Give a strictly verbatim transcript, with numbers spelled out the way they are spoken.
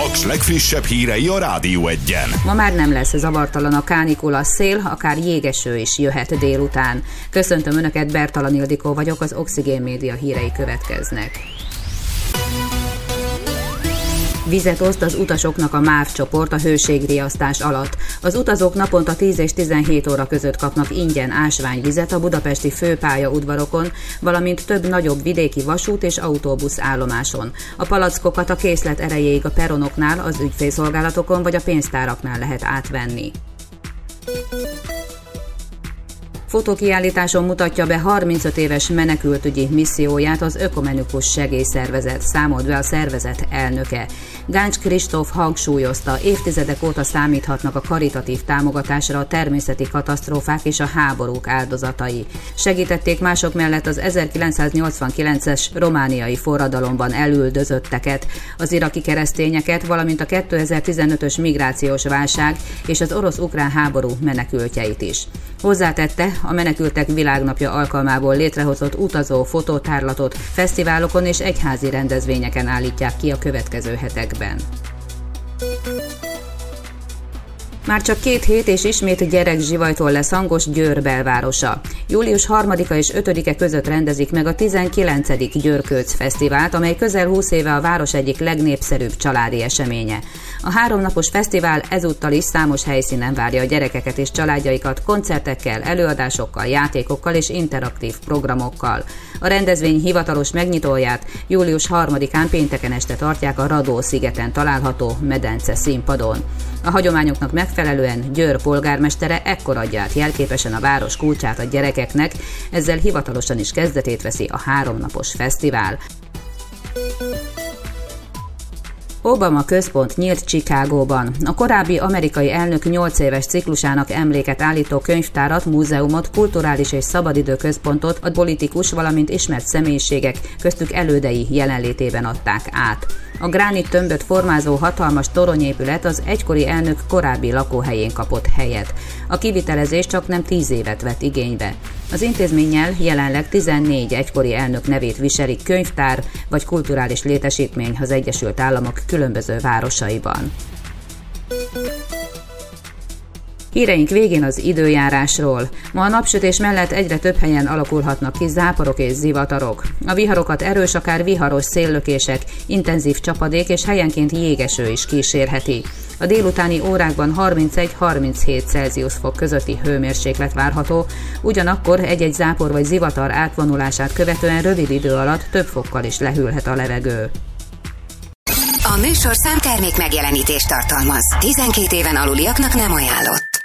Paks legfrissebb hírei a Rádió Egyen. Ma már nem lesz zavartalan a kánikula, szél, akár jégeső is jöhet délután. Köszöntöm Önöket, Bertalan Ildikó vagyok, az Oxigén Média hírei következnek. Vizet oszt az utasoknak a MÁV csoport a hőségriasztás alatt. Az utazók naponta tíz és tizenhét óra között kapnak ingyen ásványvizet a budapesti főpályaudvarokon, valamint több nagyobb vidéki vasút és autóbusz állomáson. A palackokat a készlet erejéig a peronoknál, az ügyfélszolgálatokon vagy a pénztáraknál lehet átvenni. Fotókiállításon mutatja be harmincöt éves menekültügyi misszióját az Ökumenikus Segélyszervezet, számolt be a szervezet elnöke. Gáncs Kristóf hangsúlyozta, évtizedek óta számíthatnak a karitatív támogatásra a természeti katasztrófák és a háborúk áldozatai. Segítették mások mellett az ezerkilencszáznyolcvankilences romániai forradalomban elüldözötteket, az iraki keresztényeket, valamint a kétezer-tizenötös migrációs válság és az orosz-ukrán háború menekültjeit is. Hozzátette, a Menekültek Világnapja alkalmából létrehozott utazó fotótárlatot fesztiválokon és egyházi rendezvényeken állítják ki a következő hetekben. Már csak két hét és ismét gyerekzsivajtól lesz hangos Győr belvárosa. július harmadika és ötödike között rendezik meg a tizenkilencedik Győrkőc Fesztivált, amely közel húsz éve a város egyik legnépszerűbb családi eseménye. A háromnapos fesztivál ezúttal is számos helyszínen várja a gyerekeket és családjaikat koncertekkel, előadásokkal, játékokkal és interaktív programokkal. A rendezvény hivatalos megnyitóját július harmadikán pénteken este tartják a Radó-szigeten található medence színpadon. A hagyományoknak megfelelően Győr polgármestere ekkor adja át jelképesen a város kulcsát a gyerekeknek, ezzel hivatalosan is kezdetét veszi a háromnapos fesztivál. Obama központ nyílt Chicagóban. A korábbi amerikai elnök nyolc éves ciklusának emléket állító könyvtárat, múzeumot, kulturális és szabadidő központot a politikus, valamint ismert személyiségek, köztük elődei jelenlétében adták át. A gránit tömböt formázó hatalmas toronyépület az egykori elnök korábbi lakóhelyén kapott helyet. A kivitelezés csak nem tíz évet vett igénybe. Az intézménnyel jelenleg tizennégy egykori elnök nevét viselik könyvtár vagy kulturális létesítmény az Egyesült Államok különböző városaiban. Híreink végén az időjárásról. Ma a napsütés mellett egyre több helyen alakulhatnak ki záporok és zivatarok. A viharokat erős, akár viharos széllökések, intenzív csapadék és helyenként jégeső is kísérheti. A délutáni órákban harmincegy-harminchét Celsius fok közötti hőmérséklet várható, ugyanakkor egy-egy zápor vagy zivatar átvonulását követően rövid idő alatt több fokkal is lehűlhet a levegő. A műsorszám termék megjelenítést tartalmaz. tizenkét éven aluliaknak nem ajánlott.